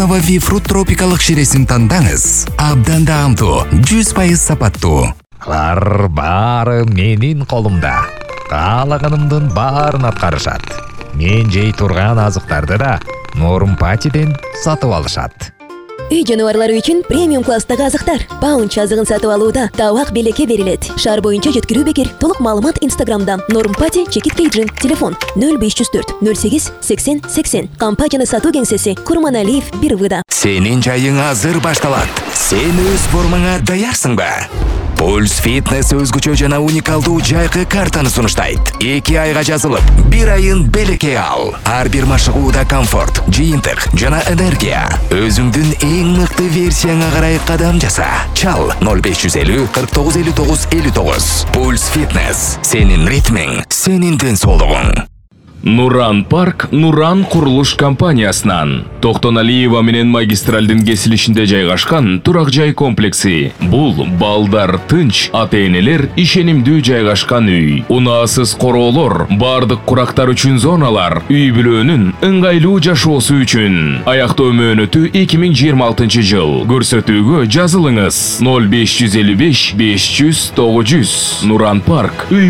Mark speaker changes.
Speaker 1: Вифрут тропикалык ширесин тандаңыз. Абдан даамдуу, 100% сапаттуу.
Speaker 2: Алар баары менин колумда. Каалаганымдын баарын аткарышат. Мен жей турган азыктарды да Нурмпатиден сатып алышат.
Speaker 3: Үй жануарлары үчүн премиум класстагы азыктар. Паунч азыгын сатып алууда табак белекке берилет. Шаар боюнча жеткирүү бекер. Толук маалымат Инстаграмда. Нурмпати чекит кейджин. Телефон 0504 08 80 80. Компанияны сатуу кеңсеси Курманалиев 1-выда.
Speaker 1: Сенин жайың азыр башталат. Сен өз формаңа даярсыңбы? Пульс Фитнес өзгөчө жана уникалдуу жайкы картаны сунуштайт. 2 айга жазылып, 1 айын белекке ал. Ар бир машыгууда комфорт, жыйынтык жана энергия. Өзүңдүн эң мыкты версияңа карай кадам жаса. Чал 0550 49 59 59. Пульс Фитнес. Сенин ритмиң, сенин ден соолугуң.
Speaker 4: Нуран Парк Нуран курулуш компаниясынан Токтоналиева менен магистралдын кесилишинде жайгашкан турак жай комплекси. Бул балдар тынч, ата-энелер ишенимдүү жайгашкан үй. Унаасыз короолор, бардык курактар үчүн зоналар, үй бүлөнүн ыңгайлуу жашоосу үчүн. Аяктоо мөөнөтү 2026 жыл. Көрсөтүүгө жазылыңыз 0555 500 900. Нуран Парк үй